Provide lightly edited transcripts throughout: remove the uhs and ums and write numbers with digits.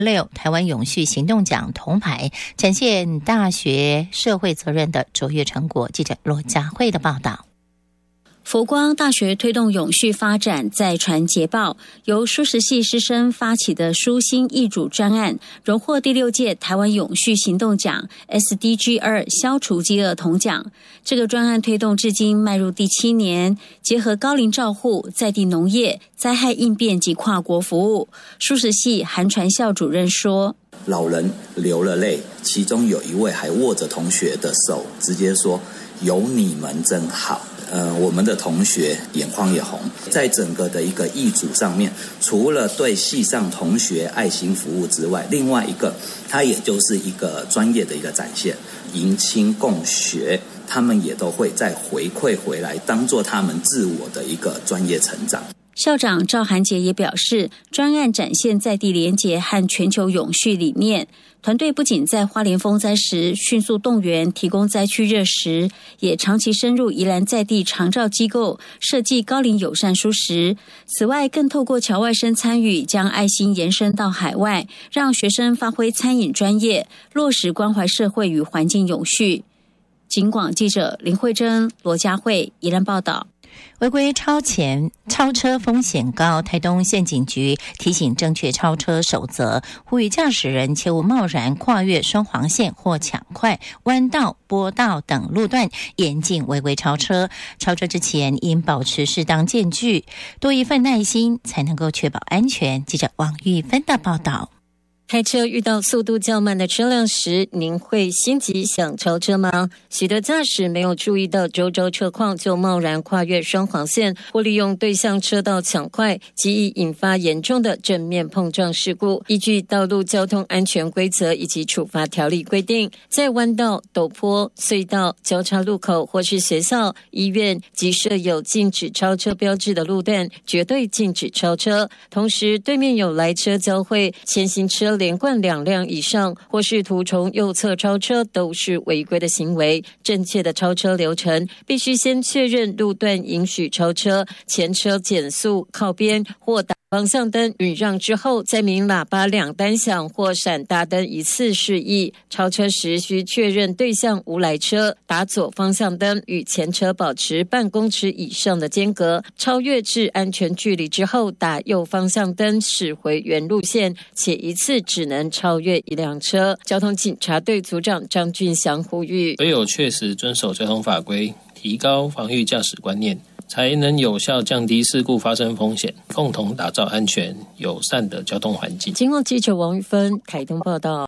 6台湾永续行动奖铜牌，展现大学社会责任的卓越成果。记者罗佳慧的报道。 佛光大学推动永续发展再传捷报，由蔬食系师生发起的舒心易煮专案，荣获第6届台湾永续行动奖 SDG 2消除饥饿铜奖。这个专案推动至今迈入第7年，结合高龄照护、在地农业、灾害应变及跨国服务。蔬食系韩传校主任说：“ 老人流了泪，其中有一位还握着同学的手，直接说：有你们真好。”我们的同学眼眶也红。在整个的一个义组上面，除了对系上同学爱心服务之外，另外一个它也就是一个专业的一个展现，迎亲共学，他们也都会再回馈回来，当做他们自我的一个专业成长。 校长赵涵杰也表示，专案展现在地连结和全球永续理念。团队不仅在花莲风灾时迅速动员提供灾区热食，也长期深入宜兰在地长照机构设计高龄友善蔬食。此外，更透过侨外生参与，将爱心延伸到海外，让学生发挥餐饮专业，落实关怀社会与环境永续。警广记者林慧珍、罗佳慧宜兰报道。 违规超车风险高，台东县警局提醒正确超车守则，呼吁驾驶人切勿贸然跨越双黄线或抢快弯道、坡道等路段，严禁违规超车。超车之前应保持适当间距，多一份耐心，才能够确保安全。记者王玉芬的报道。 开车遇到速度较慢的车辆时，您会心急想超车吗？许多驾驶没有注意到周遭车况就贸然跨越双黄线，或利用对向车道抢快，极易引发严重的正面碰撞事故。依据道路交通安全规则以及处罚条例规定，在弯道、陡坡、隧道、交叉路口或是学校、医院及设有禁止超车标志的路段，绝对禁止超车。同时，对面有来车交汇，前行车连贯2辆以上，或是途从右侧超车，都是违规的行为。正确的超车流程必须先确认路段允许超车，前车减速、靠边或打方向灯允让之后，再鸣喇叭2单响或闪大灯一次示意。超车时需确认对向无来车，打左方向灯，与前车保持半公尺以上的间隔。超越至安全距离之后，打右方向灯驶回原路线，且一次只能超越1辆车。交通警察队组长张俊祥呼吁， 唯有确实遵守交通法规，提高防御驾驶观念，才能有效降低事故发生风险，共同打造安全友善的交通环境。 警广记者王玉芬台东报道。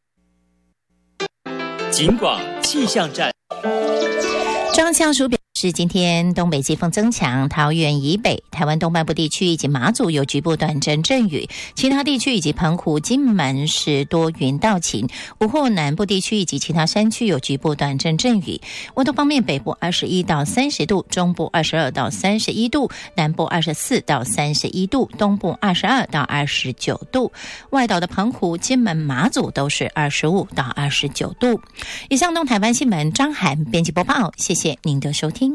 警广气象站。 中央气象署表示，今天东北季风增强，桃园以北、台湾东半部地区以及马祖有局部短暂阵雨，其他地区以及澎湖、金门是多云到晴。午后南部地区以及其他山区有局部短暂阵雨。温度方面，北部21到30度，中部22到31度，南部24到31度，东部22到29度。外岛的澎湖、金门、马祖都是25到29度。以上东台湾新闻，张涵编辑播报，谢谢您的收听。